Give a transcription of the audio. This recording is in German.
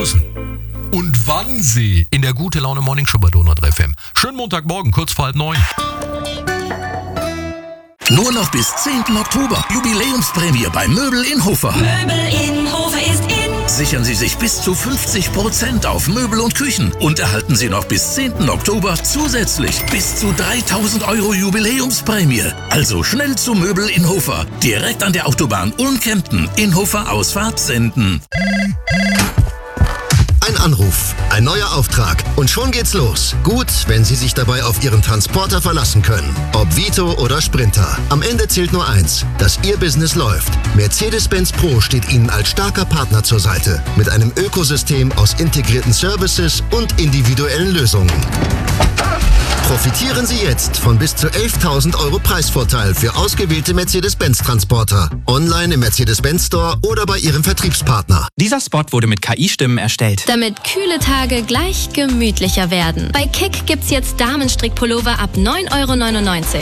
müssen. Und wann sie in der Gute Laune Morning Show bei Donau 3 FM. Schönen Montagmorgen, kurz vor 8:30. Nur noch bis 10. Oktober. Jubiläumsprämie bei Möbel in Hofer. Möbel in Hofer ist in. Sichern Sie sich bis zu 50% auf Möbel und Küchen und erhalten Sie noch bis 10. Oktober zusätzlich bis zu 3.000 € Jubiläumsprämie. Also schnell zu Möbel in Hofer. Direkt an der Autobahn Ulm-Kempten in Hofer Ausfahrt senden. Ein Anruf, ein neuer Auftrag und schon geht's los. Gut, wenn Sie sich dabei auf Ihren Transporter verlassen können. Ob Vito oder Sprinter. Am Ende zählt nur eins, dass Ihr Business läuft. Mercedes-Benz Pro steht Ihnen als starker Partner zur Seite. Mit einem Ökosystem aus integrierten Services und individuellen Lösungen. Profitieren Sie jetzt von bis zu 11.000 € Preisvorteil für ausgewählte Mercedes-Benz-Transporter. Online im Mercedes-Benz Store oder bei Ihrem Vertriebspartner. Dieser Spot wurde mit KI-Stimmen erstellt. Damit kühle Tage gleich gemütlicher werden. Bei Kick gibt's jetzt Damenstrickpullover ab 9,99 €.